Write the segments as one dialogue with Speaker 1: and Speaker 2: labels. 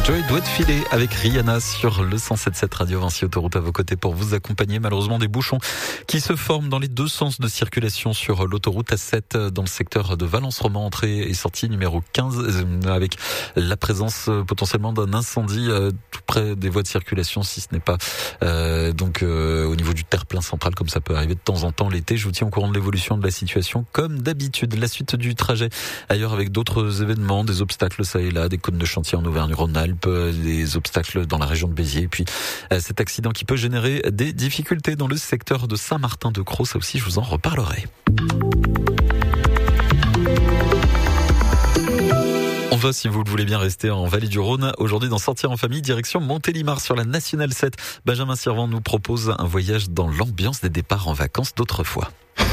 Speaker 1: Joy doit filer avec Rihanna sur le 107.7 Radio Vinci Autoroute à vos côtés pour vous accompagner. Malheureusement, des bouchons qui se forment dans les deux sens de circulation sur l'autoroute A7 dans le secteur de Valence-Roman, entrée et sortie numéro 15, avec la présence potentiellement d'un incendie tout près des voies de circulation, si ce n'est pas au niveau du terre-plein central, comme ça peut arriver de temps en temps l'été. Je vous tiens au courant de l'évolution de la situation, comme d'habitude. La suite du trajet ailleurs avec d'autres événements, des obstacles ça et là, des cônes de chantier en Auvergne-Rhône-Alpes, des obstacles dans la région de Béziers, et puis cet accident qui peut générer des difficultés dans le secteur de Saint-Martin-de-Crau, ça aussi je vous en reparlerai. On va, si vous le voulez bien, rester en Vallée du Rhône. Aujourd'hui, dans Sortir en famille, direction Montélimar sur la Nationale 7. Benjamin Sirvent nous propose un voyage dans l'ambiance des départs en vacances d'autrefois.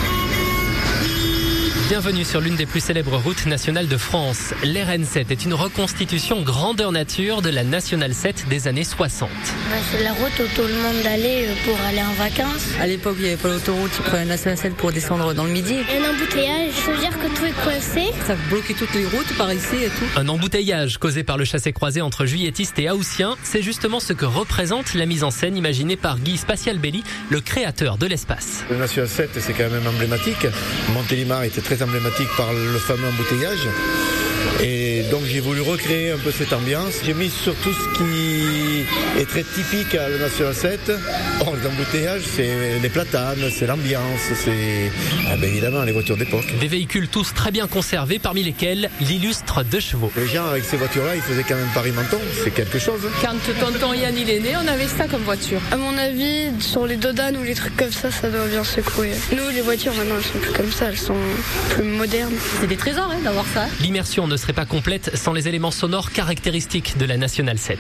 Speaker 2: Bienvenue sur l'une des plus célèbres routes nationales de France. L'RN7 est une reconstitution grandeur nature de la Nationale 7 des années 60.
Speaker 3: C'est la route où tout le monde allait pour aller en vacances.
Speaker 4: À l'époque, il n'y avait pas l'autoroute, ils prenaient la Nationale 7 pour descendre dans le Midi.
Speaker 3: Un embouteillage, ça veut dire que tout est coincé.
Speaker 4: Ça bloquait toutes les routes par ici et tout.
Speaker 2: Un embouteillage causé par le chassé-croisé entre juilletistes et haussiens, c'est justement ce que représente la mise en scène imaginée par Guy Spatial-Belli, le créateur de l'espace.
Speaker 5: La Nationale 7, c'est quand même emblématique. Montélimar était très emblématique par le fameux embouteillage. Et donc j'ai voulu recréer un peu cette ambiance. J'ai mis sur tout ce qui est très typique à la Nationale 7. Or, les embouteillages, c'est les platanes, c'est l'ambiance, c'est évidemment les voitures d'époque.
Speaker 2: Des véhicules tous très bien conservés, parmi lesquels l'illustre 2 chevaux.
Speaker 5: Les gens avec ces voitures-là, ils faisaient quand même Paris-Menton, c'est quelque chose.
Speaker 4: Quand tonton Yann il est né, on avait ça comme voiture.
Speaker 3: À mon avis, sur les dodanes ou les trucs comme ça doit bien secouer. Nous, les voitures, maintenant, elles sont plus comme ça, elles sont plus modernes.
Speaker 4: C'est des trésors d'avoir ça.
Speaker 2: L'immersion ne serait pas complète sans les éléments sonores caractéristiques de la Nationale 7.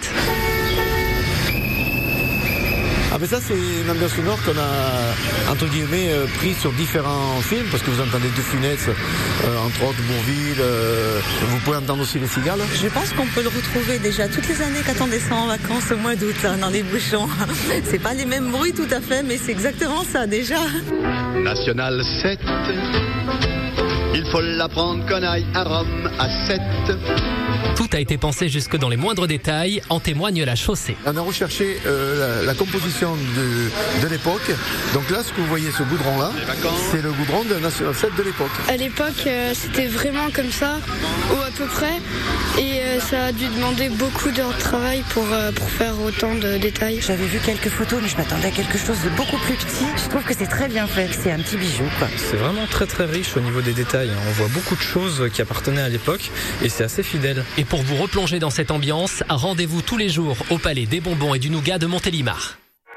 Speaker 5: Ah mais ça c'est une ambiance sonore qu'on a entre guillemets pris sur différents films, parce que vous entendez De Funès, entre autres Bourvil, vous pouvez entendre aussi Les Cigales.
Speaker 4: Je pense qu'on peut le retrouver déjà toutes les années quand on descend en vacances au mois d'août dans les bouchons. C'est pas les mêmes bruits tout à fait, mais c'est exactement ça déjà.
Speaker 6: Nationale 7, il faut l'apprendre qu'on aille à Rome à 7.
Speaker 2: Tout a été pensé jusque dans les moindres détails, en témoigne la chaussée.
Speaker 5: On a recherché la composition de l'époque. Donc là, ce que vous voyez, ce goudron-là, c'est le goudron de la Nationale 7 de l'époque.
Speaker 3: À l'époque, c'était vraiment comme ça, ou à peu près. Et ça a dû demander beaucoup d'heures de travail pour faire autant de détails.
Speaker 7: J'avais vu quelques photos, mais je m'attendais à quelque chose de beaucoup plus petit. Je trouve que c'est très bien fait, c'est un petit bijou, quoi.
Speaker 8: C'est vraiment très très riche au niveau des détails. On voit beaucoup de choses qui appartenaient à l'époque et c'est assez fidèle.
Speaker 2: Et pour vous replonger dans cette ambiance, rendez-vous tous les jours au Palais des Bonbons et du Nougat de Montélimar.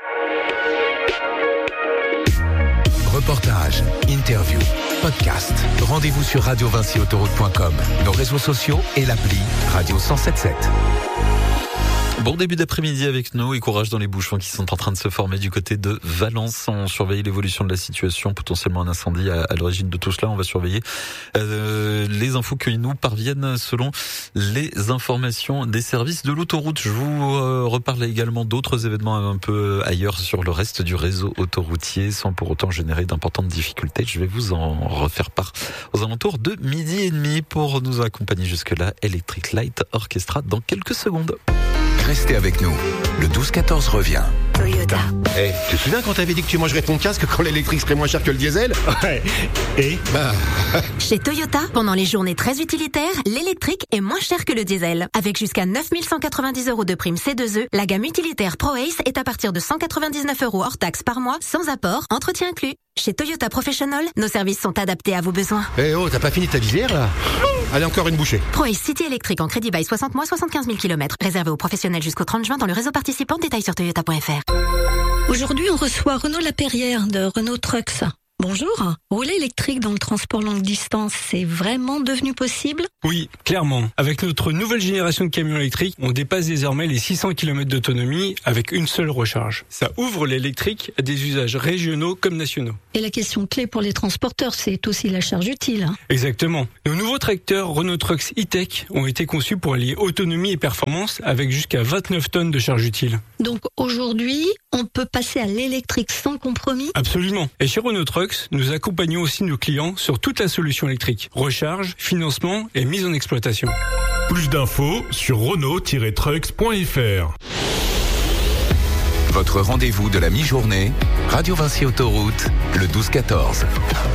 Speaker 9: Reportages, interviews, podcasts. Rendez-vous sur radiovinciautoroute.com, nos réseaux sociaux et l'appli Radio 107.7.
Speaker 1: Bon début d'après-midi avec nous et courage dans les bouchons qui sont en train de se former du côté de Valence. On surveille l'évolution de la situation, potentiellement un incendie à l'origine de tout cela. On va surveiller les infos qui nous parviennent selon les informations des services de l'autoroute. Je vous reparle également d'autres événements un peu ailleurs sur le reste du réseau autoroutier sans pour autant générer d'importantes difficultés. Je vais vous en refaire part aux alentours de 12h30 pour nous accompagner jusque-là. Electric Light Orchestra dans quelques secondes.
Speaker 9: Restez avec nous. Le 12-14 revient.
Speaker 7: Toyota.
Speaker 10: Tu te souviens quand t'avais dit que tu mangerais ton casque quand l'électrique serait moins cher que le diesel? Ouais. Et
Speaker 11: Chez Toyota, pendant les journées très utilitaires, l'électrique est moins cher que le diesel. Avec jusqu'à 9 190 € de prime C2E, la gamme utilitaire ProAce est à partir de 199 € hors taxe par mois, sans apport, entretien inclus. Chez Toyota Professional, nos services sont adaptés à vos besoins.
Speaker 10: t'as pas fini ta visière là? Allez, encore une bouchée.
Speaker 11: ProAce City électrique en crédit by 60 mois, 75 000 km. Réservé aux professionnels jusqu'au 30 juin dans le réseau participant. Détails sur toyota.fr.
Speaker 12: Aujourd'hui, on reçoit Renaud Laperrière de Renault Trucks. Bonjour. Rouler électrique dans le transport longue distance, c'est vraiment devenu possible?
Speaker 8: Oui, clairement. Avec notre nouvelle génération de camions électriques, on dépasse désormais les 600 km d'autonomie avec une seule recharge. Ça ouvre l'électrique à des usages régionaux comme nationaux.
Speaker 12: Et la question clé pour les transporteurs, c'est aussi la charge utile.
Speaker 8: Exactement. Nos nouveaux tracteurs Renault Trucks e-Tech ont été conçus pour allier autonomie et performance avec jusqu'à 29 tonnes de charge utile.
Speaker 12: Donc aujourd'hui, on peut passer à l'électrique sans compromis?
Speaker 8: Absolument. Et chez Renault Trucks, Trucks, nous accompagnons aussi nos clients sur toute la solution électrique. Recharge, financement et mise en exploitation.
Speaker 13: Plus d'infos sur renault-trucks.fr.
Speaker 9: Votre rendez-vous de la mi-journée, Radio Vinci Autoroute, le 12-14.